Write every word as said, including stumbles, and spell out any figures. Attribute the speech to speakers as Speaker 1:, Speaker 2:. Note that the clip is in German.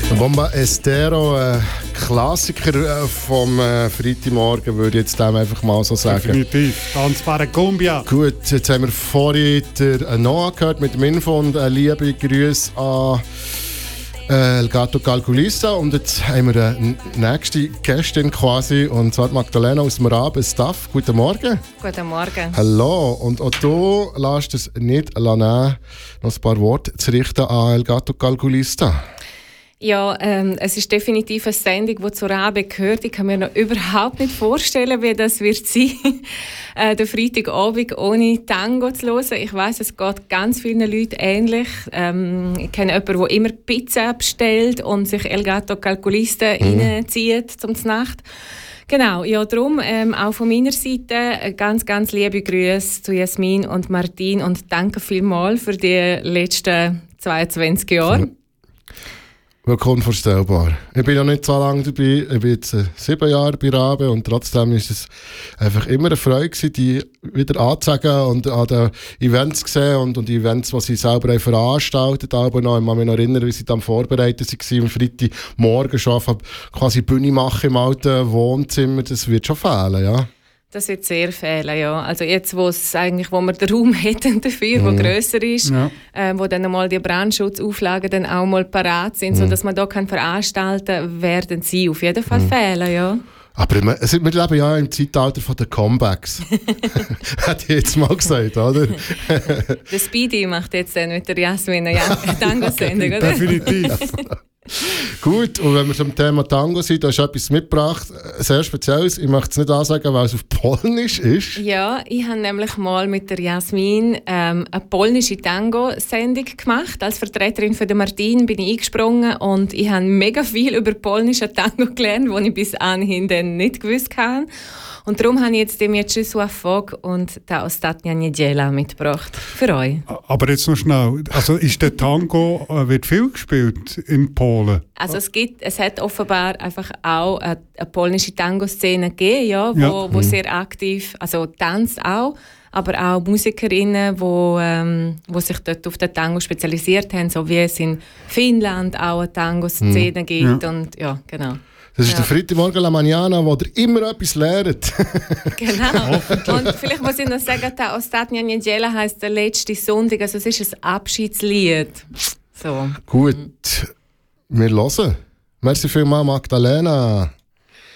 Speaker 1: Bomba Estero, äh, Klassiker äh, vom äh, Freitagmorgen, würde ich jetzt dem einfach mal so sagen.
Speaker 2: Definitiv. Tanzbare Cumbia.
Speaker 1: Gut, jetzt haben wir vorhin der Noah gehört mit dem Info und äh, liebe Grüße an äh, El Gato Calculista. Und jetzt haben wir eine nächste Gästin quasi, und zwar Magdalena aus dem Raben-Staff. Guten Morgen.
Speaker 3: Guten Morgen.
Speaker 1: Hallo. Und auch du lässt es nicht nehmen, noch ein paar Worte zu richten an El Gato Calculista.
Speaker 3: Ja, ähm, es ist definitiv eine Sendung, die zur Rabe gehört. Ich kann mir noch überhaupt nicht vorstellen, wie das wird sein, äh, den Freitagabend ohne Tango zu hören. Ich weiss, es geht ganz vielen Leuten ähnlich. Ähm, ich kenne jemanden, der immer Pizza bestellt und sich El Gato Calculista mhm. reinzieht zum Nacht. Genau, ja, darum ähm, auch von meiner Seite ganz, ganz liebe Grüße zu Jasmin und Martin und danke vielmals für die letzten zweiundzwanzig Jahre. Mhm.
Speaker 1: Willkommen vorstellbar. Ich bin noch nicht so lange dabei, ich bin jetzt äh, sieben Jahre bei Rabe und trotzdem ist es einfach immer eine Freude gewesen, die wieder anzuzeigen und an den Events gesehen und, und die Events, die sie selber haben veranstaltet haben. Ich kann mich noch erinnern, wie sie dann vorbereitet waren, am Freitagmorgen schon quasi Bühne machen im alten Wohnzimmer, das wird schon fehlen, ja.
Speaker 3: Das wird sehr fehlen, ja. Also jetzt, wo es eigentlich, wo wir den Raum hätten dafür, der mm. grösser ist, ja. äh, wo dann einmal die Brandschutzauflagen dann auch mal parat sind, mm. sodass man da kann veranstalten kann, werden sie auf jeden Fall mm. fehlen, ja.
Speaker 1: Aber wir, wir leben ja im Zeitalter der Comebacks. Hätte ich jetzt mal gesagt, oder?
Speaker 3: Der Speedy macht jetzt dann mit der Jasmin eine Tango-Sendung, oder?
Speaker 2: Definitiv.
Speaker 1: Gut, und wenn wir zum Thema Tango sind, da hast du etwas mitgebracht, sehr Spezielles. Ich möchte es nicht ansagen, weil es auf Polnisch ist.
Speaker 3: Ja, ich habe nämlich mal mit der Jasmin ähm, eine polnische Tango-Sendung gemacht. Als Vertreterin für den Martin bin ich eingesprungen und ich habe mega viel über polnische Tango gelernt, was ich bis anhin dann nicht gewusst habe. Und darum habe ich jetzt den Mieczysław Fog und «Ta ostatnia niedziela» mitgebracht. Für euch.
Speaker 2: Aber jetzt noch schnell. Also ist der Tango, äh, wird viel gespielt in Polen?
Speaker 3: Also es gibt, es hat offenbar einfach auch eine, eine polnische Tango-Szene gegeben, ja, wo, ja. wo sehr aktiv, also tanzt auch, aber auch Musikerinnen, wo, ähm, wo sich dort auf den Tango spezialisiert haben, so wie es in Finnland auch eine Tango-Szene mhm. gibt. Ja. Und, ja, genau.
Speaker 1: Das ist
Speaker 3: ja.
Speaker 1: der Freitagmorgen La Mañana, wo ihr immer etwas lernt.
Speaker 3: Genau. Und vielleicht muss ich noch sagen, «Ta ostatnia niedziela» heisst der letzte Sonntag, also es ist ein Abschiedslied. So.
Speaker 1: Gut, wir hören. Merci vielmals, Magdalena.